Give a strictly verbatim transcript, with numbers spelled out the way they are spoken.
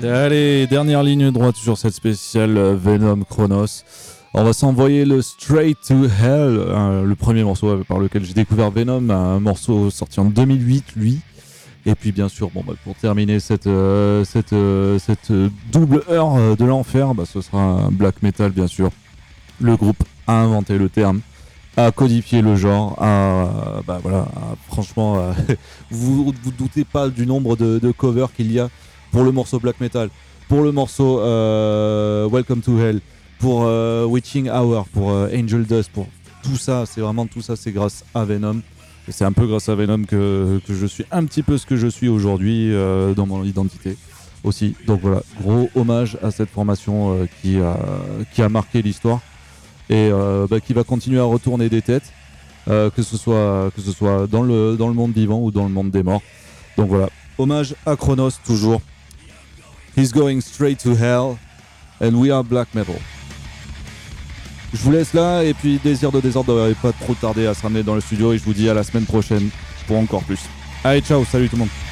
Allez, dernière ligne droite sur cette spéciale Venom Chronos. On va s'envoyer le Straight to Hell, hein, le premier morceau par lequel j'ai découvert Venom, un morceau sorti en deux mille huit, lui. Et puis bien sûr, bon, bah, pour terminer cette, euh, cette, euh, cette double heure de l'enfer, bah, ce sera un black metal bien sûr. Le groupe a inventé le terme, a codifié le genre, a, bah, voilà, a, franchement, a, vous vous doutez pas du nombre de, de covers qu'il y a pour le morceau black metal, pour le morceau euh, Welcome to Hell, pour euh, Witching Hour, pour euh, Angel Dust, pour tout ça, c'est vraiment tout ça, c'est grâce à Venom. Et c'est un peu grâce à Venom que, que je suis un petit peu ce que je suis aujourd'hui euh, dans mon identité aussi. Donc voilà, gros hommage à cette formation euh, qui, a, qui a marqué l'histoire et euh, bah, qui va continuer à retourner des têtes, euh, que ce soit, que ce soit dans, le, dans le monde vivant ou dans le monde des morts. Donc voilà, hommage à Chronos toujours. He's going straight to hell and we are black metal. Je vous laisse là et puis désir de désordre n'aurait pas trop tardé à se ramener dans le studio et je vous dis à la semaine prochaine pour encore plus. Allez, ciao, salut tout le monde.